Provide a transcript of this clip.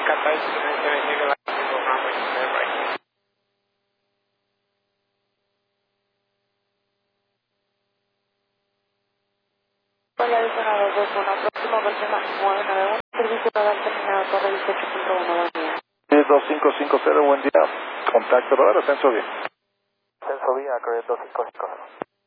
Hola, adicionado 21, próximo versión 991, servicio total terminado, correo 18.1, buen día. 2550, buen día. Contacto, ¿verdad? Ascenso bien. Ascenso vía, correo 2550.